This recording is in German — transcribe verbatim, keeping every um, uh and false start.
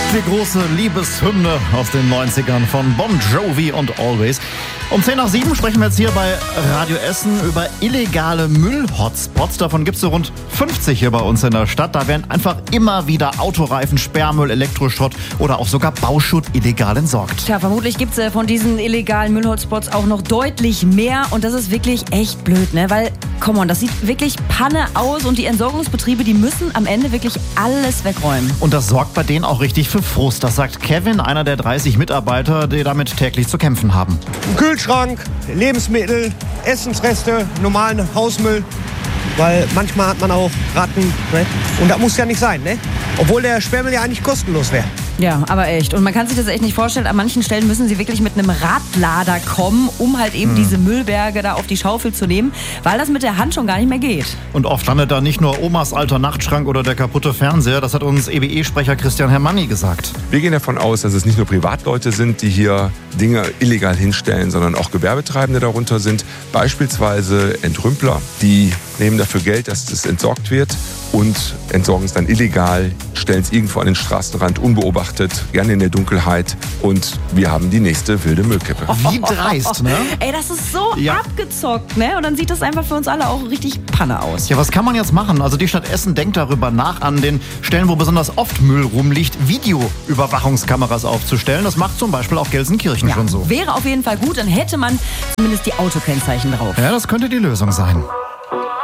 Die große Liebeshymne aus den neunzigern von Bon Jovi und Always. Um zehn nach sieben sprechen wir jetzt hier bei Radio Essen über illegale Müll-Hotspots. Davon gibt es so rund fünfzig hier bei uns in der Stadt. Da werden einfach immer wieder Autoreifen, Sperrmüll, Elektroschrott oder auch sogar Bauschutt illegal entsorgt. Tja, vermutlich gibt es äh, von diesen illegalen Müll-Hotspots auch noch deutlich mehr. Und das ist wirklich echt blöd, ne? Weil, come on, das sieht wirklich Panne aus und die Entsorgungsbetriebe, die müssen am Ende wirklich alles wegräumen. Und das sorgt bei denen auch richtig für Frust. Das sagt Kevin, einer der dreißig Mitarbeiter, die damit täglich zu kämpfen haben. Kühlschrank, Lebensmittel, Essensreste, normalen Hausmüll. Weil manchmal hat man auch Ratten, ne? Und das muss ja nicht sein, ne? Obwohl der Sperrmüll ja eigentlich kostenlos wäre. Ja, aber echt. Und man kann sich das echt nicht vorstellen. An manchen Stellen müssen sie wirklich mit einem Radlader kommen, um halt eben hm. diese Müllberge da auf die Schaufel zu nehmen, weil das mit der Hand schon gar nicht mehr geht. Und oft landet da nicht nur Omas alter Nachtschrank oder der kaputte Fernseher. Das hat uns E B E-Sprecher Christian Hermanni gesagt. Wir gehen davon aus, dass es nicht nur Privatleute sind, die hier Dinge illegal hinstellen, sondern auch Gewerbetreibende darunter sind. Beispielsweise Entrümpler, die nehmen dafür Geld, dass das entsorgt wird und entsorgen es dann illegal, stellen es irgendwo an den Straßenrand, unbeobachtet, gerne in der Dunkelheit und wir haben die nächste wilde Müllkippe. Wie dreist, ne? Ey, das ist so ja. abgezockt, ne? Und dann sieht das einfach für uns alle auch richtig Panne aus. Ja, was kann man jetzt machen? Also die Stadt Essen denkt darüber nach, an den Stellen, wo besonders oft Müll rumliegt, Videoüberwachungskameras aufzustellen. Das macht zum Beispiel auch Gelsenkirchen ja, schon so. Wäre auf jeden Fall gut, dann hätte man zumindest die Autokennzeichen drauf. Ja, das könnte die Lösung sein.